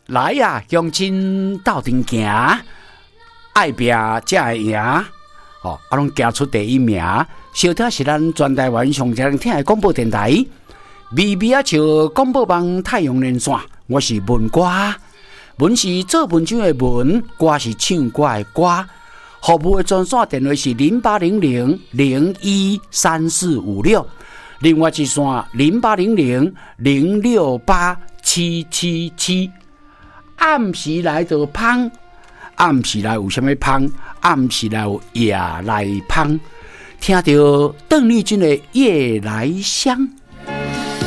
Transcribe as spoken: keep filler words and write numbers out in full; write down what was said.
来呀，乡亲斗阵行，爱拼才会赢。哦，啊，拢行出第一名。小听是咱全台湾上常听的广播电台，微微啊笑广播网太阳连线，我是文歌。文是做文章的文，歌是唱歌的歌。服务的专线电话是零八零零零一三四五六，另外一线零八零零零六八七七七。暗时来就芳，暗时来有啥物芳？暗时来有夜来芳，听到邓丽君的《夜来香》。